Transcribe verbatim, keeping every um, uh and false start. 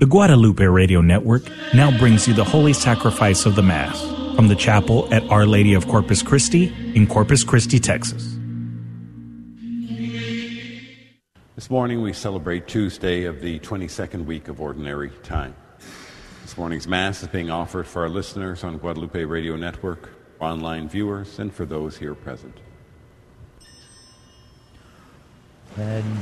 The Guadalupe Radio Network now brings you the Holy Sacrifice of the Mass from the chapel at Our Lady of Corpus Christi in Corpus Christi, Texas. This morning we celebrate Tuesday of the twenty-second week of Ordinary Time. This morning's Mass is being offered for our listeners on Guadalupe Radio Network, online viewers, and for those here present. And